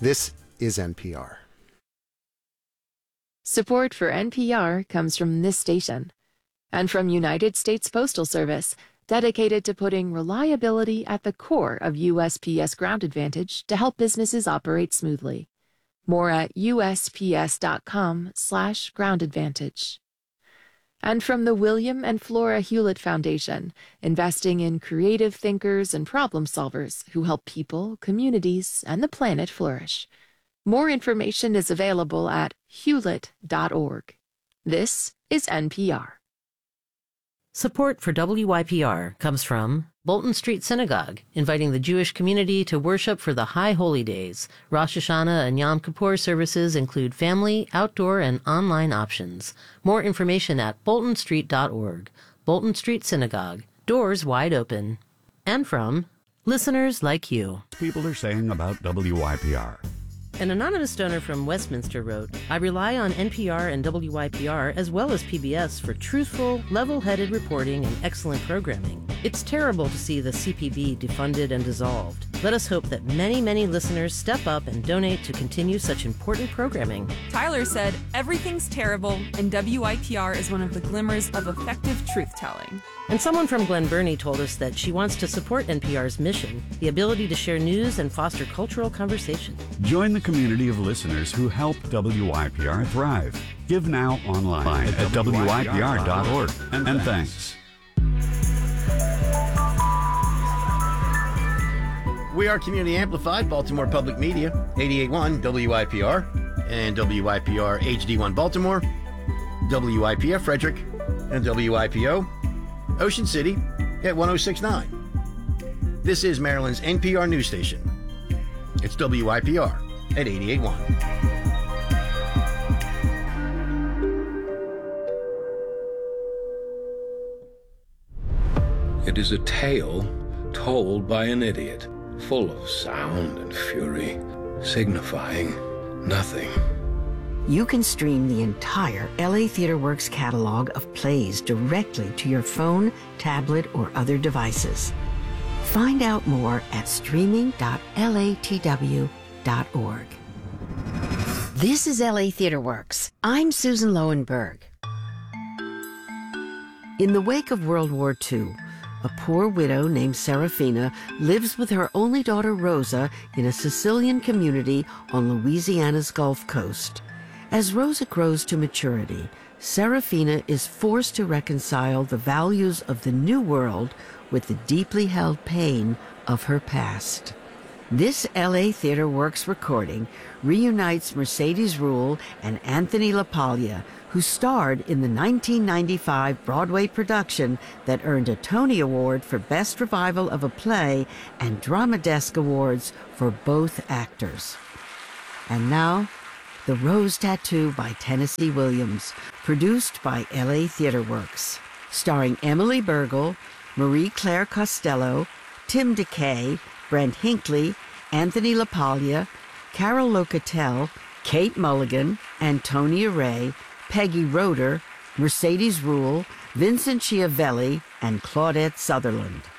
This is NPR. Support for NPR comes from this station and from United States Postal Service, dedicated to putting reliability at the core of USPS Ground Advantage to help businesses operate smoothly. More at usps.com/groundadvantage. And from the William and Flora Hewlett Foundation, investing in creative thinkers and problem solvers who help people, communities, and the planet flourish. More information is available at hewlett.org. This is NPR. Support for WYPR comes from Bolton Street Synagogue, inviting the Jewish community to worship for the High Holy Days. Rosh Hashanah and Yom Kippur services include family, outdoor, and online options. More information at boltonstreet.org. Bolton Street Synagogue, doors wide open. And from listeners like you. People are saying about WYPR. An anonymous donor from Westminster wrote, I rely on NPR and WYPR as well as PBS for truthful, level-headed reporting and excellent programming. It's terrible to see the CPB defunded and dissolved. Let us hope that many, many listeners step up and donate to continue such important programming. Tyler said, everything's terrible, and WYPR is one of the glimmers of effective truth-telling. And someone from Glen Burnie told us that she wants to support NPR's mission, the ability to share news and foster cultural conversation. Join the community of listeners who help WYPR thrive. Give now online at WYPR.org. And thanks. We are Community Amplified, Baltimore Public Media, 88.1 WYPR, and WYPR HD1 Baltimore, WYPF Frederick, and WYPO Ocean City at 106.9. This is Maryland's NPR news station. It's WYPR at 88.1. It is a tale told by an idiot, full of sound and fury, signifying nothing. You can stream the entire LA Theatre Works catalog of plays directly to your phone, tablet, or other devices. Find out more at streaming.latw.org. This is LA Theatre Works. I'm Susan Lowenberg. In the wake of World War II, a poor widow named Serafina lives with her only daughter Rosa in a Sicilian community on Louisiana's Gulf Coast. As Rosa grows to maturity, Serafina is forced to reconcile the values of the new world with the deeply held pain of her past. This LA Theatre Works recording reunites Mercedes Ruehl and Anthony LaPaglia, who starred in the 1995 Broadway production that earned a Tony Award for Best Revival of a Play and Drama Desk Awards for both actors. And now, The Rose Tattoo by Tennessee Williams, produced by LA Theatre Works, starring Emily Bergel, Marie-Claire Costello, Tim DeKay, Brent Hinckley, Anthony LaPaglia, Carol Locatell, Kate Mulligan, Antonia Ray, Peggy Roeder, Mercedes Ruehl, Vincent Schiavelli, and Claudette Sutherland.